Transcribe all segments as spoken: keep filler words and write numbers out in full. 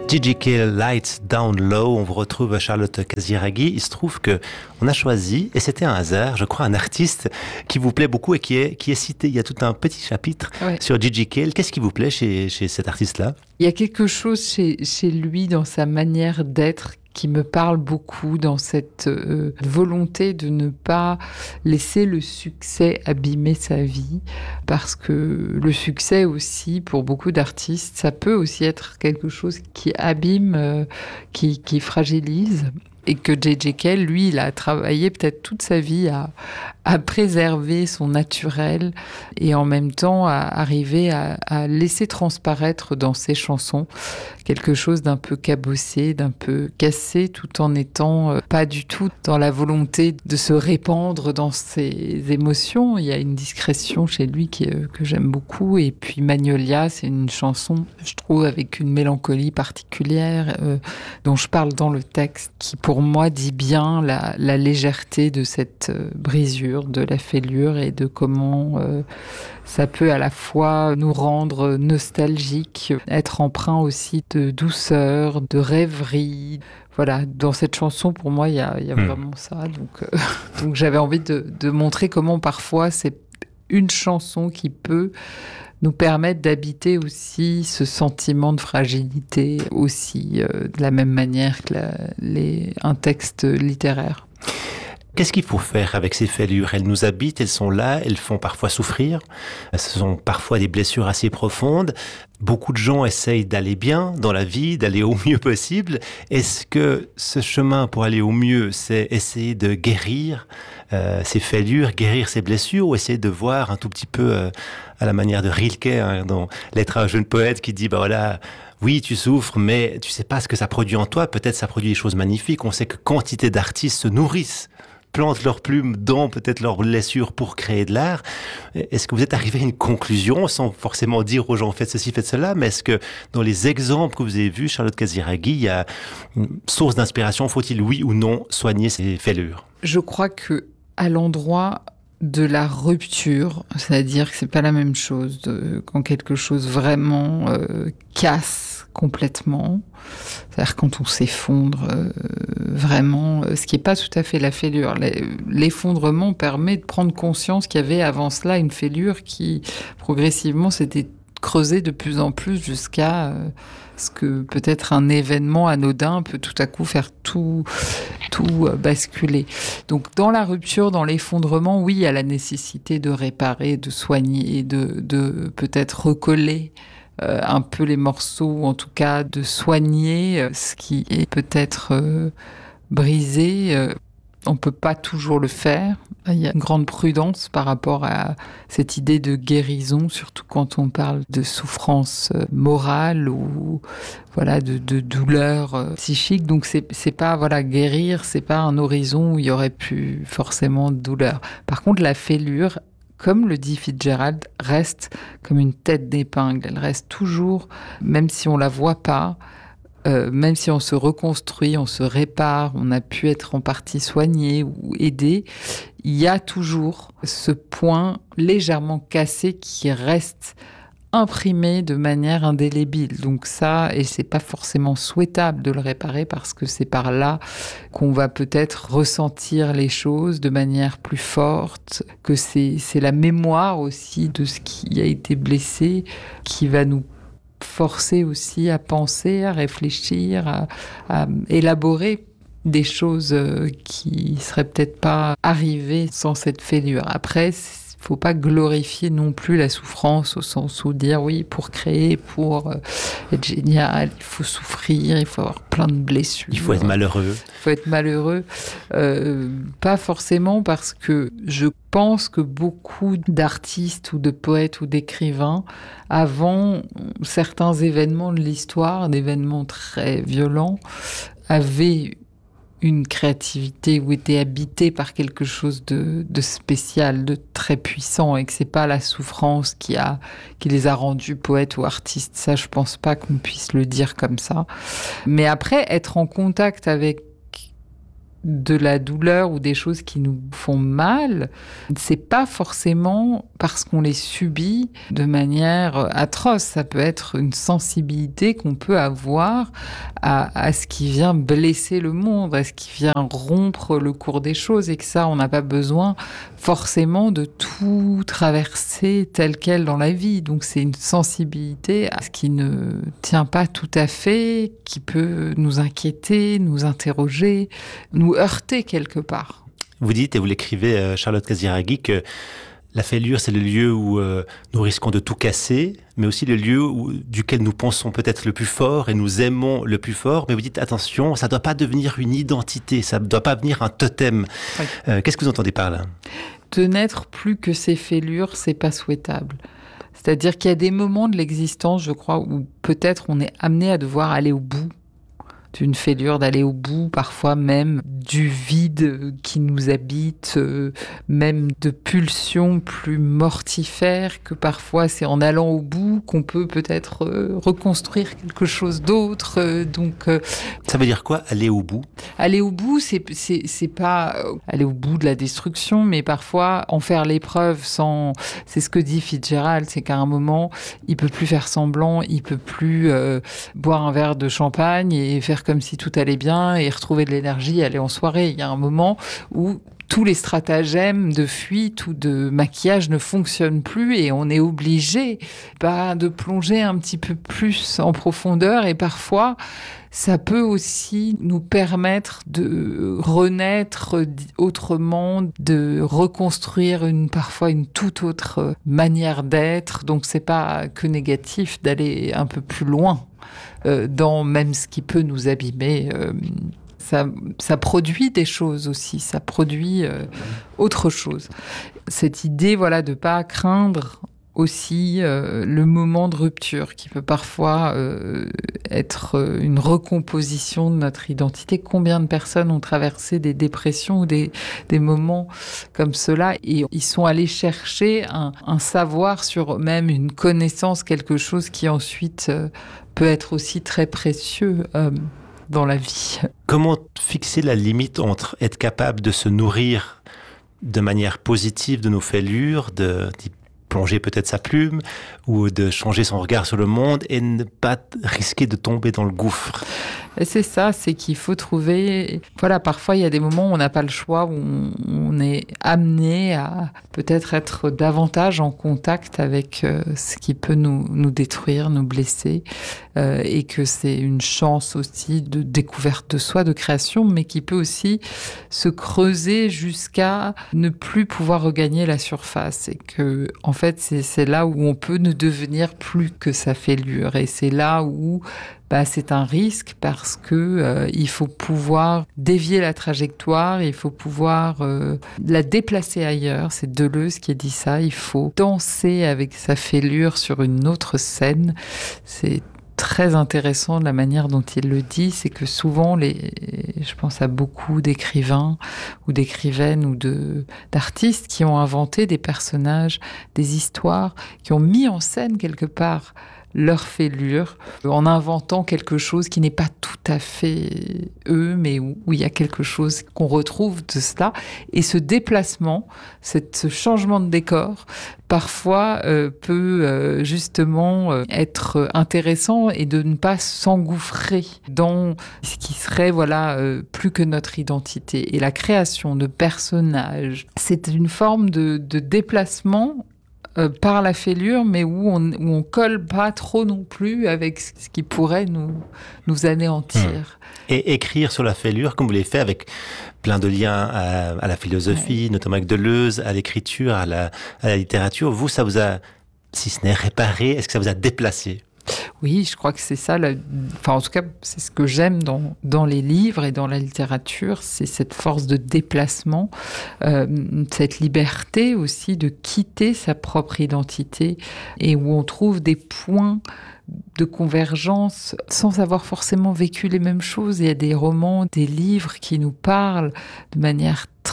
Gigi Kale, Lights Down Low, on vous retrouve Charlotte Casiraghi. Il se trouve que on a choisi, et c'était un hasard, je crois, un artiste qui vous plaît beaucoup et qui est, qui est cité. Il y a tout un petit chapitre ouais. sur Gigi Kale. Qu'est-ce qui vous plaît chez, chez cet artiste-là ? Il y a quelque chose chez, chez lui dans sa manière d'être qui me parle beaucoup, dans cette euh, volonté de ne pas laisser le succès abîmer sa vie, parce que le succès aussi, pour beaucoup d'artistes, ça peut aussi être quelque chose qui abîme, euh, qui, qui fragilise. Et que J J. Cale, lui, il a travaillé peut-être toute sa vie à, à préserver son naturel et en même temps à arriver à, à laisser transparaître dans ses chansons quelque chose d'un peu cabossé, d'un peu cassé, tout en étant euh, pas du tout dans la volonté de se répandre dans ses émotions. Il y a une discrétion chez lui qui, euh, que j'aime beaucoup. Et puis Magnolia, c'est une chanson, je trouve, avec une mélancolie particulière euh, dont je parle dans le texte, qui pour Pour moi, dit bien la, la légèreté de cette euh, brisure, de la fêlure et de comment euh, ça peut à la fois nous rendre nostalgiques, être empreint aussi de douceur, de rêverie. Voilà, dans cette chanson, pour moi, il y a, y a mmh. vraiment ça. Donc, euh, donc j'avais envie de, de montrer comment parfois c'est une chanson qui peut nous permettre d'habiter aussi ce sentiment de fragilité aussi euh, de la même manière que la, les, un texte littéraire. Qu'est-ce qu'il faut faire avec ces fêlures ? Elles nous habitent, elles sont là, elles font parfois souffrir. Ce sont parfois des blessures assez profondes. Beaucoup de gens essayent d'aller bien dans la vie, d'aller au mieux possible. Est-ce que ce chemin pour aller au mieux, c'est essayer de guérir euh, ces fêlures, guérir ces blessures, ou essayer de voir un tout petit peu euh, à la manière de Rilke, hein, dans Lettre à un jeune poète, qui dit, bah voilà, oui, tu souffres, mais tu sais pas ce que ça produit en toi. Peut-être ça produit des choses magnifiques. On sait que quantité d'artistes se nourrissent, plantent leurs plumes dans peut-être leurs blessures pour créer de l'art. Est-ce que vous êtes arrivé à une conclusion, sans forcément dire aux gens faites ceci, faites cela, mais est-ce que dans les exemples que vous avez vus, Charlotte Casiraghi, il y a une source d'inspiration? Faut-il, oui ou non, soigner ces fêlures? Je crois que à l'endroit de la rupture, c'est-à-dire que c'est pas la même chose de, quand quelque chose vraiment euh, casse complètement, c'est-à-dire quand on s'effondre euh, vraiment, ce qui est pas tout à fait la fêlure. L'effondrement permet de prendre conscience qu'il y avait avant cela une fêlure qui progressivement s'était creusée de plus en plus jusqu'à euh, ce que peut-être un événement anodin peut tout à coup faire tout, tout euh, basculer. Donc dans la rupture, dans l'effondrement, oui, il y a la nécessité de réparer, de soigner, de, de peut-être recoller euh, un peu les morceaux, ou en tout cas de soigner euh, ce qui est peut-être euh, brisé. Euh, on ne peut pas toujours le faire. Il y a une grande prudence par rapport à cette idée de guérison, surtout quand on parle de souffrance morale ou voilà de, de douleur psychique. Donc c'est c'est pas voilà guérir, c'est pas un horizon où il y aurait plus forcément de douleur. Par contre, la fêlure, comme le dit Fitzgerald, reste comme une tête d'épingle. Elle reste toujours, même si on la voit pas. Euh, même si on se reconstruit, on se répare, on a pu être en partie soigné ou aidé, il y a toujours ce point légèrement cassé qui reste imprimé de manière indélébile. Donc ça, et c'est pas forcément souhaitable de le réparer parce que c'est par là qu'on va peut-être ressentir les choses de manière plus forte, que c'est, c'est la mémoire aussi de ce qui a été blessé qui va nous forcer aussi à penser, à réfléchir, à, à élaborer des choses qui seraient peut-être pas arrivées sans cette fêlure. Après, il faut pas glorifier non plus la souffrance au sens où dire oui, pour créer, pour être génial, il faut souffrir, il faut avoir plein de blessures. Il faut être malheureux. Il faut être malheureux. Euh, pas forcément, parce que je pense que beaucoup d'artistes ou de poètes ou d'écrivains, avant certains événements de l'histoire, d'événements très violents, avaient une créativité ou étaient habités par quelque chose de, de spécial, de très puissant, et que c'est pas la souffrance qui a, qui les a rendus poètes ou artistes. Ça, je pense pas qu'on puisse le dire comme ça. Mais après, être en contact avec de la douleur ou des choses qui nous font mal, c'est pas forcément parce qu'on les subit de manière atroce. Ça peut être une sensibilité qu'on peut avoir à, à ce qui vient blesser le monde, à ce qui vient rompre le cours des choses, et que ça, on n'a pas besoin forcément de tout traverser tel quel dans la vie. Donc c'est une sensibilité à ce qui ne tient pas tout à fait, qui peut nous inquiéter, nous interroger, nous heurter quelque part. Vous dites, et vous l'écrivez, Charlotte Casiraghi, que la fêlure, c'est le lieu où euh, nous risquons de tout casser, mais aussi le lieu où, duquel nous pensons peut-être le plus fort et nous aimons le plus fort. Mais vous dites, attention, ça ne doit pas devenir une identité, ça ne doit pas devenir un totem. Oui. Euh, qu'est-ce que vous entendez par là ? De n'être plus que ces fêlures, c'est pas souhaitable. C'est-à-dire qu'il y a des moments de l'existence, je crois, où peut-être on est amené à devoir aller au bout d'une fêlure, d'aller au bout, parfois même du vide qui nous habite, euh, même de pulsions plus mortifères, que parfois c'est en allant au bout qu'on peut peut-être euh, reconstruire quelque chose d'autre. Euh, donc, euh, ça veut dire quoi, aller au bout ? Aller au bout, c'est, c'est, c'est pas aller au bout de la destruction, mais parfois en faire l'épreuve sans... C'est ce que dit Fitzgerald, c'est qu'à un moment, il peut plus faire semblant, il peut plus euh, boire un verre de champagne et faire comme si tout allait bien et retrouver de l'énergie, aller en soirée. Il y a un moment où tous les stratagèmes de fuite ou de maquillage ne fonctionnent plus et on est obligé bah, de plonger un petit peu plus en profondeur, et parfois ça peut aussi nous permettre de renaître autrement, de reconstruire une, parfois une toute autre manière d'être. Donc c'est pas que négatif d'aller un peu plus loin euh, dans même ce qui peut nous abîmer. Euh, Ça, ça produit des choses aussi, ça produit euh, autre chose. Cette idée, voilà, de pas craindre aussi euh, le moment de rupture qui peut parfois euh, être une recomposition de notre identité. Combien de personnes ont traversé des dépressions ou des, des moments comme cela et ils sont allés chercher un, un savoir sur eux-mêmes, une connaissance, quelque chose qui ensuite euh, peut être aussi très précieux euh, dans la vie. Comment fixer la limite entre être capable de se nourrir de manière positive de nos fêlures, de, d'y plonger peut-être sa plume, ou de changer son regard sur le monde et ne pas risquer de tomber dans le gouffre ? Et c'est ça, c'est qu'il faut trouver... Voilà, parfois il y a des moments où on n'a pas le choix, où on, on est amené à peut-être être davantage en contact avec euh, ce qui peut nous, nous détruire, nous blesser, euh, et que c'est une chance aussi de découverte de soi, de création, mais qui peut aussi se creuser jusqu'à ne plus pouvoir regagner la surface. Et que, en fait, c'est, c'est là où on peut ne devenir plus que sa fêlure. Et c'est là où bah, c'est un risque parce que euh, il faut pouvoir dévier la trajectoire, il faut pouvoir euh, la déplacer ailleurs. C'est Deleuze qui a dit ça. Il faut danser avec sa fêlure sur une autre scène. C'est très intéressant de la manière dont il le dit, c'est que souvent, les, je pense à beaucoup d'écrivains ou d'écrivaines ou de, d'artistes qui ont inventé des personnages, des histoires, qui ont mis en scène quelque part leur fêlure, en inventant quelque chose qui n'est pas tout à fait eux, mais où, où il y a quelque chose qu'on retrouve de cela. Et ce déplacement, cette, ce changement de décor, parfois euh, peut euh, justement euh, être intéressant et de ne pas s'engouffrer dans ce qui serait voilà euh, plus que notre identité. Et la création de personnages, c'est une forme de, de déplacement Euh, par la fêlure, mais où on, où on colle pas trop non plus avec ce qui pourrait nous, nous anéantir. Mmh. Et écrire sur la fêlure, comme vous l'avez fait, avec plein de liens à, à la philosophie, ouais. notamment avec Deleuze, à l'écriture, à la, à la littérature, vous, ça vous a, si ce n'est réparé, est-ce que ça vous a déplacé ? Oui, je crois que c'est ça. La... Enfin, en tout cas, c'est ce que j'aime dans, dans les livres et dans la littérature, c'est cette force de déplacement, euh, cette liberté aussi de quitter sa propre identité et où on trouve des points de convergence sans avoir forcément vécu les mêmes choses. Il y a des romans, des livres qui nous parlent de manière très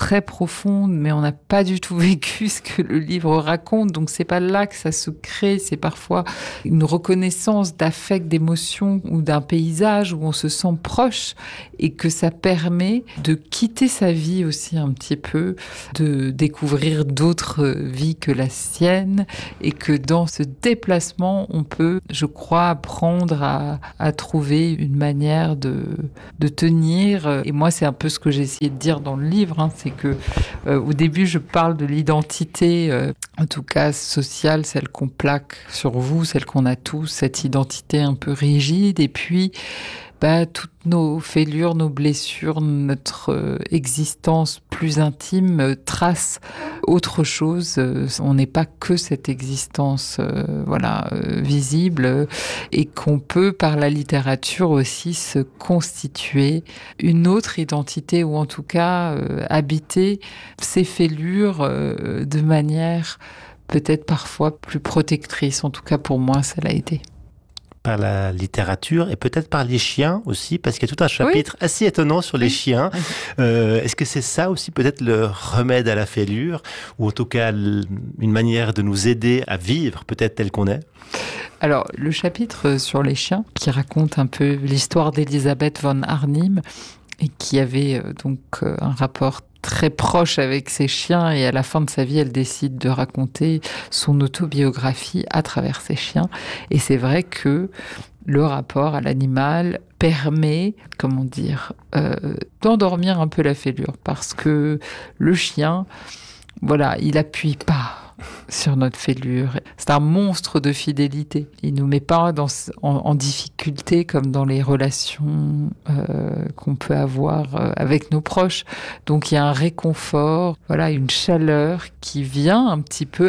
très profondes, mais on n'a pas du tout vécu ce que le livre raconte. Donc c'est pas là que ça se crée. C'est parfois une reconnaissance d'affect, d'émotion ou d'un paysage où on se sent proche et que ça permet de quitter sa vie aussi un petit peu, de découvrir d'autres vies que la sienne et que dans ce déplacement, on peut, je crois, apprendre à, à trouver une manière de, de tenir. Et moi, c'est un peu ce que j'ai essayé de dire dans le livre, hein, c'est que euh, au début, je parle de l'identité, euh, en tout cas sociale, celle qu'on plaque sur vous, celle qu'on a tous, cette identité un peu rigide. Et puis, bah, toutes nos fêlures, nos blessures, notre euh, existence plus intime euh, tracent autre chose. Euh, on n'est pas que cette existence euh, voilà, euh, visible euh, et qu'on peut, par la littérature aussi, se constituer une autre identité ou en tout cas euh, habiter ces fêlures euh, de manière peut-être parfois plus protectrice. En tout cas, pour moi, ça l'a été. Par la littérature et peut-être par les chiens aussi, parce qu'il y a tout un chapitre oui. assez étonnant sur les chiens. Euh, est-ce que c'est ça aussi peut-être le remède à la fêlure, ou en tout cas une manière de nous aider à vivre peut-être tel qu'on est ? Alors, le chapitre sur les chiens, qui raconte un peu l'histoire d'Elisabeth von Arnim, et qui avait euh, donc euh, un rapport très proche avec ses chiens, et à la fin de sa vie, elle décide de raconter son autobiographie à travers ses chiens. Et c'est vrai que le rapport à l'animal permet, comment dire, euh, d'endormir un peu la fêlure, parce que le chien, voilà, il appuie pas sur notre fêlure. C'est un monstre de fidélité. Il nous met pas dans, en, en difficulté comme dans les relations euh, qu'on peut avoir euh, avec nos proches. Donc il y a un réconfort, voilà, une chaleur qui vient un petit peu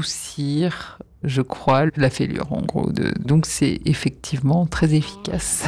adoucir, je crois, la fêlure en gros. De, donc c'est effectivement très efficace.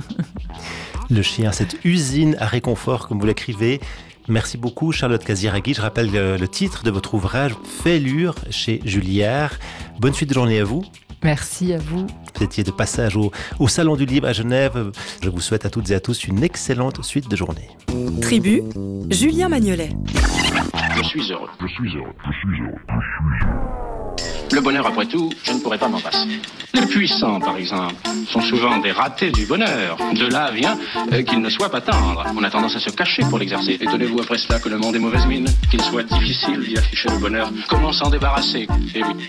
Le chien, cette usine à réconfort, comme vous l'écrivez. Merci beaucoup Charlotte Casiraghi. Je rappelle le, le titre de votre ouvrage, Fêlure, chez Julière. Bonne suite de journée à vous. Merci à vous. Vous étiez de passage au, au Salon du Livre à Genève. Je vous souhaite à toutes et à tous une excellente suite de journée. Tribu, Julien Magnolet. Je suis heureux. Je suis heureux. Je suis heureux. Je suis heureux. Le bonheur, après tout, je ne pourrais pas m'en passer. Les puissants, par exemple, sont souvent des ratés du bonheur. De là vient euh, qu'ils ne soient pas tendres. On a tendance à se cacher pour l'exercer. Étonnez-vous après cela que le monde est mauvaise mine, qu'il soit difficile d'y afficher le bonheur. Comment s'en débarrasser ? Eh oui,